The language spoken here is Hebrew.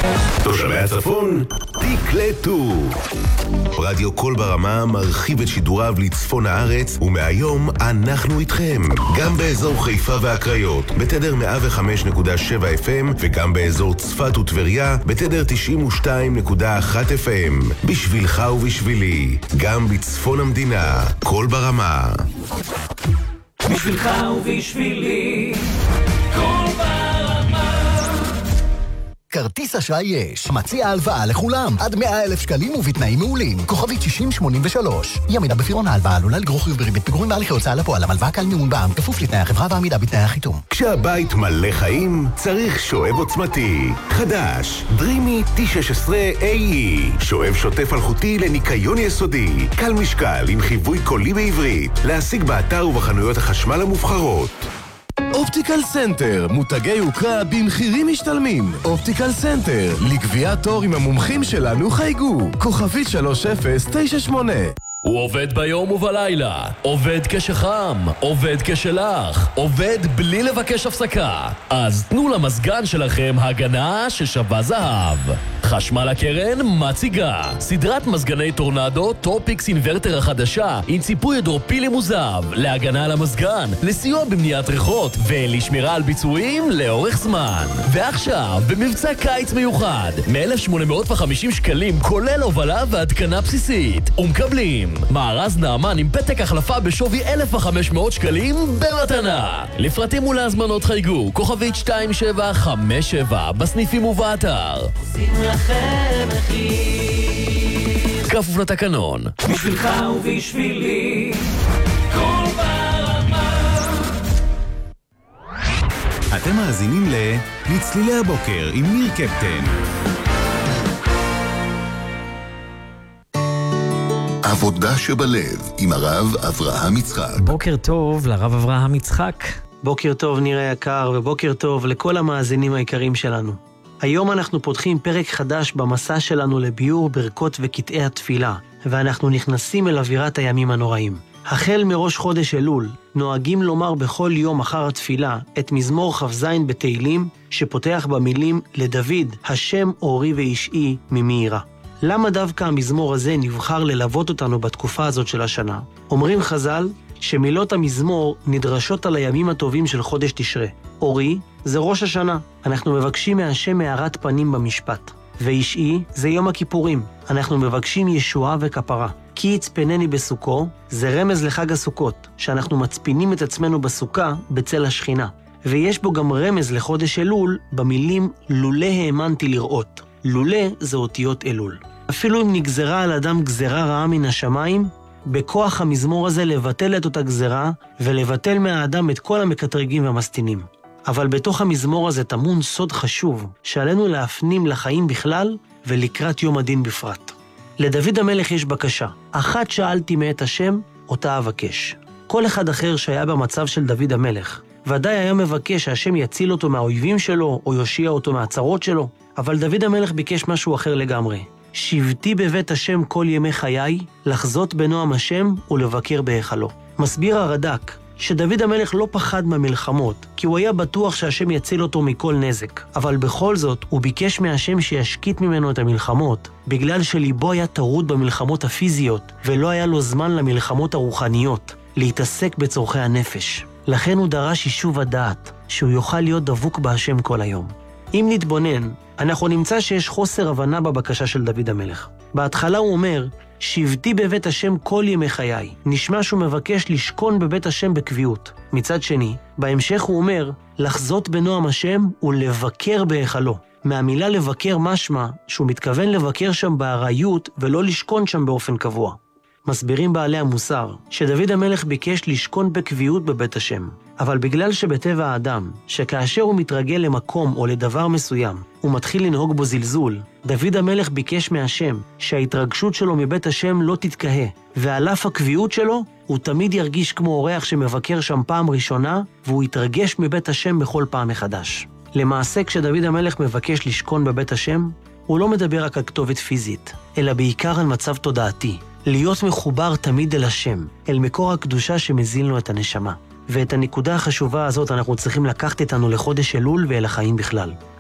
תושבי הצפון, תקלטו. רדיו קול ברמה מרחיב את שידוריו לצפון הארץ, ומהיום אנחנו איתכם. גם באזור חיפה והקריות, בתדר 105.7 FM, וגם באזור צפת וטבריה, בתדר 92.1 FM. בשבילך ובשבילי, גם בצפון המדינה, קול ברמה. בשבילך ובשבילי, קול ברמה. כרטיס אשראי יש. מציע הלוואה לכולם. עד 100,000 שקלים ובתנאים מעולים. כוכבית 6083. ימינה בפירעון ההלוואה עלולה לגרור חיוב בריבית פיגורים בהליכי הוצאה לפועל. המלוואה קל מימון בע"מ, כפוף לתנאי החברה ועמידה בתנאי החיתום. כשהבית מלא חיים, צריך שואב עוצמתי. חדש, דרימי T16AE. שואב שוטף אלחוטי לניקיון יסודי. קל משקל עם חיווי קולי בעברית. להשיג באתר ובחנויות החשמל המובחרות. אופטיקל סנטר, מותגי יוקרה במחירים משתלמים. אופטיקל סנטר, לקביעת תור עם המומחים שלנו חייגו. כוכבית 3098. הוא עובד ביום ובלילה, עובד כשחם, עובד כשלח, עובד בלי לבקש הפסקה. אז תנו למזגן שלכם הגנה ששווה זהב. חשמל הקרן מציגה סדרת מזגני טורנדו טופיקס אינברטר החדשה עם ציפוי הידרופילי מוזב להגנה על המזגן, לסיוע במניעת ריחות ולשמירה על ביצועים לאורך זמן. ועכשיו במבצע קיץ מיוחד מ-1,850 שקלים כולל הובלה והתקנה בסיסית, ומקבלים מארז נאמן עם פתק החלפה בשווי 1,500 שקלים במתנה. לפרטים ולהזמנות חייגו כוכבית 2757 בסניפים ובאתר. עשינו לכם מחיר, כפוף לתקנון. בשבילך ובשבילי, קול ברמה. אתם מאזינים לצלילי הבוקר עם ניר קפטן. עבודה שבלב עם הרב אברהם יצחק. בוקר טוב לרב אברהם יצחק. בוקר טוב ניר היקר, ובוקר טוב לכל המאזינים היקרים שלנו. היום אנחנו פותחים פרק חדש במסע שלנו לביור ברכות וקטעי התפילה, ואנחנו נכנסים אל אווירת הימים הנוראים. החל מראש חודש אלול, נוהגים לומר בכל יום אחר התפילה את מזמור כ"ז בתהילים, שפותח במילים לדוד, השם אורי ואישי ממהירה. למה דווקא המזמור הזה נבחר ללוות אותנו בתקופה הזאת של השנה? אומרים חז"ל שמילות המזמור נדרשות על הימים הטובים של חודש תשרה. אורי זה ראש השנה, אנחנו מבקשים מהשם מארת פנים במשפט. ואישי זה יום הכיפורים, אנחנו מבקשים ישועה וכפרה. כי יצפנני בסוכו זה רמז לחג הסוכות, שאנחנו מצפינים את עצמנו בסוכה בצל השכינה. ויש בו גם רמז לחודש אלול במילים לולא האמנתי לראות. לולא זה אותיות אלול. אפילו אם נגזרה על אדם גזרה רעה מן השמיים, בכוח המזמור הזה לבטל את אותה גזרה ולבטל מהאדם את כל המקטרגים והמסתינים. אבל בתוך המזמור הזה טמון סוד חשוב שעלינו להפנים לחיים בכלל ולקראת יום הדין בפרט. לדוד המלך יש בקשה, אחת שאלתי מאת השם, אותה אבקש. כל אחד אחר שהיה במצב של דוד המלך, ודאי היה מבקש שהשם יציל אותו מהאויבים שלו או יושיע אותו מהצרות שלו, אבל דוד המלך ביקש משהו אחר לגמרי. שבתי בבית השם כל ימי חיי, לחזות בנועם השם ולבקר בהיכלו. מסביר הרד"ק שדוד המלך לא פחד מהמלחמות, כי הוא היה בטוח שהשם יציל אותו מכל נזק. אבל בכל זאת הוא ביקש מהשם שישקיט ממנו את המלחמות, בגלל שליבו היה טרוד במלחמות הפיזיות, ולא היה לו זמן למלחמות הרוחניות, להתעסק בצורכי הנפש. לכן הוא דרש יישוב הדעת, שהוא יוכל להיות דבוק בהשם כל היום. אם נתבונן, אנחנו נמצא שיש חוסר הבנה בבקשה של דוד המלך. בהתחלה הוא אומר, שבתי בבית השם כל ימי חיי. נשמע שהוא מבקש לשכון בבית השם בקביעות. מצד שני, בהמשך הוא אומר, לחזות בנועם השם ולבקר בהיכלו. מהמילה לבקר משמע שהוא מתכוון לבקר שם בארעיות ולא לשכון שם באופן קבוע. מסבירים בעלי המוסר שדוד המלך ביקש לשכון בקביעות בבית השם. אבל בגלל שבטבע האדם, שכאשר הוא מתרגל למקום או לדבר מסוים, הוא מתחיל לנהוג בו זלזול, דוד המלך ביקש מהשם שההתרגשות שלו מבית השם לא תתקהה, ועל אף הקביעות שלו, הוא תמיד ירגיש כמו אורח שמבקר שם פעם ראשונה, והוא יתרגש מבית השם בכל פעם מחדש. למעשה, כשדוד המלך מבקש לשכון בבית השם, הוא לא מדבר רק על כתובת פיזית, אלא בעיקר על מצב תודעתי. להיות מחובר תמיד אל השם, אל מקור הקדושה שמזין לו את הנשמה. ואת הנקודה החשובה הזאת אנחנו צריכים לקחת איתנו לחודש אלול ואל החיים בכלל.